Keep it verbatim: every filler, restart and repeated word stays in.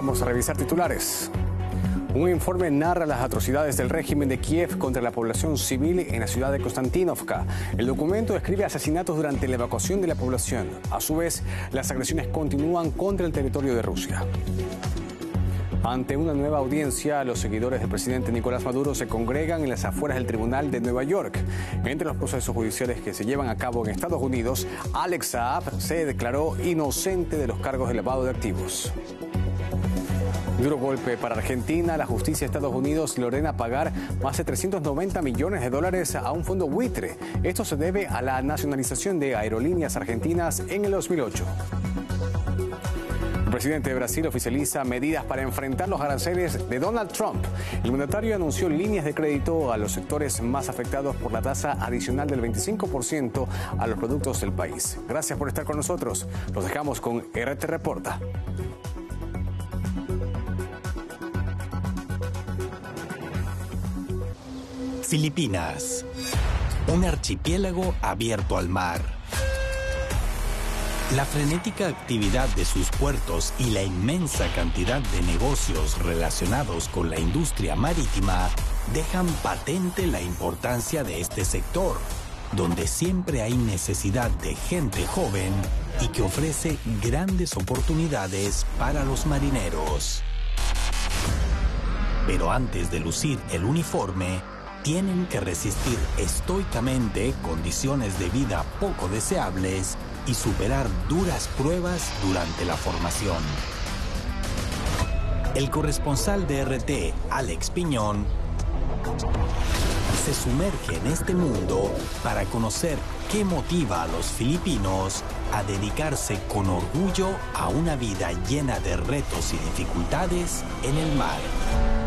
Vamos a revisar titulares. Un informe narra las atrocidades del régimen de Kiev contra la población civil en la ciudad de Konstantinovka. El documento describe asesinatos durante la evacuación de la población. A su vez, las agresiones continúan contra el territorio de Rusia. Ante una nueva audiencia, los seguidores del presidente Nicolás Maduro se congregan en las afueras del Tribunal de Nueva York. Entre los procesos judiciales que se llevan a cabo en Estados Unidos, Alex Saab se declaró inocente de los cargos de lavado de activos. Duro golpe para Argentina. La justicia de Estados Unidos le ordena pagar más de trescientos noventa millones de dólares a un fondo buitre. Esto se debe a la nacionalización de Aerolíneas Argentinas en el dos mil ocho. El presidente de Brasil oficializa medidas para enfrentar los aranceles de Donald Trump. El mandatario anunció líneas de crédito a los sectores más afectados por la tasa adicional del veinticinco por ciento a los productos del país. Gracias por estar con nosotros. Los dejamos con R T Reporta. Filipinas, un archipiélago abierto al mar. La frenética actividad de sus puertos y la inmensa cantidad de negocios relacionados con la industria marítima dejan patente la importancia de este sector, donde siempre hay necesidad de gente joven y que ofrece grandes oportunidades para los marineros. Pero antes de lucir el uniforme, tienen que resistir estoicamente condiciones de vida poco deseables y superar duras pruebas durante la formación. El corresponsal de R T, Alex Piñón, se sumerge en este mundo para conocer qué motiva a los filipinos a dedicarse con orgullo a una vida llena de retos y dificultades en el mar.